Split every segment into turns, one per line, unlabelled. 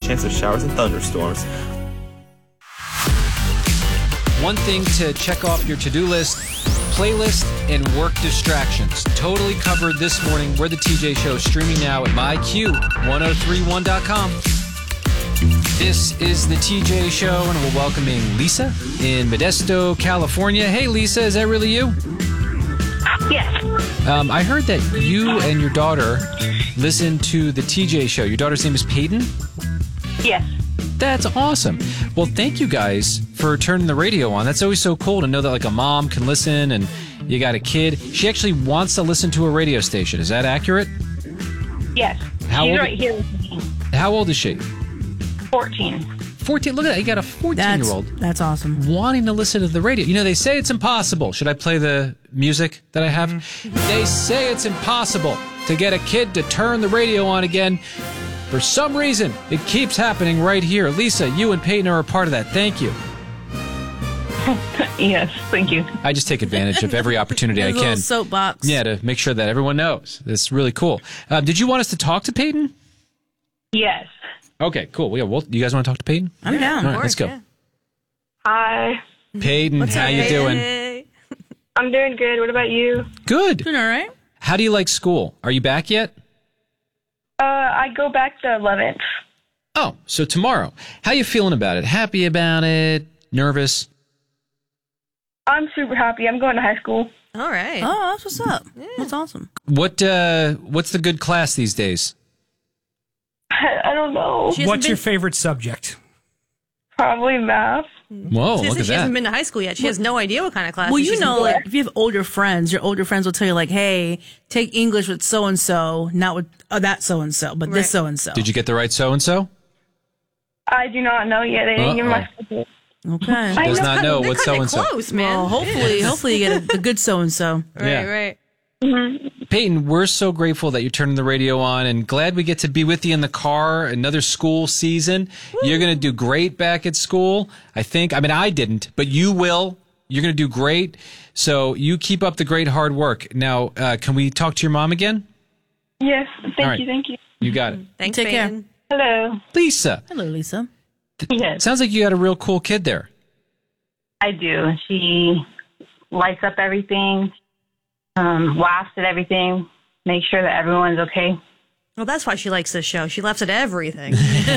chance of showers and thunderstorms.
One thing to check off your to-do list, playlist, and work distractions. Totally covered this morning. We're the TJ Show, streaming now at myq1031.com. This is the TJ Show, and we're welcoming Lisa in Modesto, California. Hey, Lisa, is that really you?
Yes.
I heard that you and your daughter listen to the TJ Show. Your daughter's name is Peyton?
Yes.
That's awesome. Well, thank you guys for turning the radio on. That's always so cool to know that like a mom can listen and you got a kid. She actually wants to listen to a radio station. Is that accurate?
Yes.
How
She's
old-
right here with me.
How old is she?
14.
14. Look at that. You got a 14-year-old
That's awesome.
wanting to listen to the radio. You know, they say it's impossible. Should I play the music that I have? They say it's impossible to get a kid to turn the radio on again. For some reason, it keeps happening right here. Lisa, you and Peyton are a part of that. Thank you.
Yes, thank you.
I just take advantage of every opportunity I
His little
can.
soapbox.
Yeah, to make sure that everyone knows. That's really cool. Did you want us to talk to Peyton?
Yes.
Okay, cool. Yeah, well, you guys want to talk to Peyton?
I'm down.
All right, let's go.
Hi.
Peyton, how you doing?
I'm doing good. What about you?
Good.
Doing all right?
How do you like school? Are you back yet?
I go back to 11th.
Oh, so tomorrow. How you feeling about it? Happy about it? Nervous?
I'm super happy. I'm going to high school.
All right.
Oh, that's what's up. That's awesome.
What's the good class these days?
I don't know.
She hasn't
What's your
been-
favorite subject?
Probably math.
Whoa,
She
look at
hasn't
that.
been to high school yet. She has no idea what kind of class.
Well, you
she's
know,
in.
like if you have older friends, your older friends will tell you, like, "Hey, take English with so and so, not with that so and so, but
Right.
this so and so."
Did you get the right so-and-so?
I do not know yet. They didn't give me my schedule.
Okay.
I
Does
know.
not know
They're
what
kinda
so-and-so.
close, man.
Well, hopefully you get the good so and so.
Right,
Yeah.
right.
Peyton, we're so grateful that you're turning the radio on and glad we get to be with you in the car. Another school season. You're going to do great back at school, I think. I mean, I didn't, but you will. You're going to do great. So you keep up the great hard work. Now, can we talk to your mom again?
Yes.
All
Thank
right.
you. Thank you.
You got it.
Thanks,
Take care.
Peyton.
Hello.
Lisa,
Hello, Lisa.
Yes.
sounds like you got a real cool kid there.
I do. She lights up everything, laughs at everything, makes sure that everyone's okay.
Well, that's why she likes this show. She laughs at everything.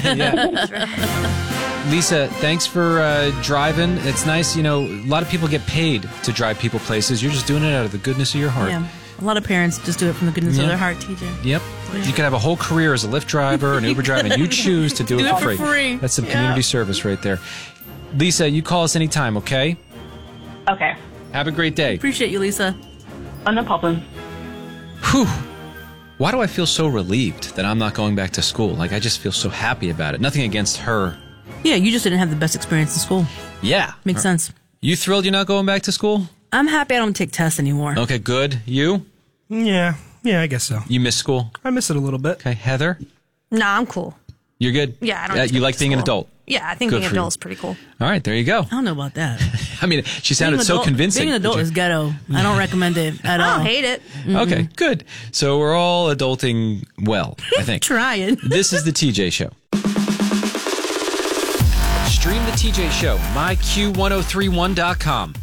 Lisa, thanks for driving. It's nice, you know, a lot of people get paid to drive people places. You're just doing it out of the goodness of your heart.
Yeah. A lot of parents just do it from the goodness
Yeah.
of their heart, TJ.
Yep. You could have a whole career as a Lyft driver, an Uber driver, and you choose to do it for free. That's some community service right there. Lisa, you call us anytime, okay?
Okay.
Have a great day.
Appreciate you, Lisa.
Oh, no problem.
Whew. Why do I feel so relieved that I'm not going back to school? Like, I just feel so happy about it. Nothing against her.
Yeah, you just didn't have the best experience in school.
Yeah.
Makes sense.
You thrilled you're not going back to school?
I'm happy I don't take tests anymore.
Okay, good. You?
Yeah, I guess so.
You miss school?
I miss it a little bit.
Okay, Heather?
Nah, I'm cool.
You're good?
Yeah, I don't. have to
You
go
like
to
being an
school.
adult?
Yeah, I think
Good
being an
for you.
adult is pretty cool.
All right, there you go.
I don't know about that.
I mean, she sounded
Being
so
adult-
convincing.
Being an adult
Did
is ghetto. I don't recommend it at
I
all.
don't hate it.
you? Okay, good. So we're all adulting well, I think.
Trying.
This is the TJ Show. Stream the TJ Show, myq1031.com.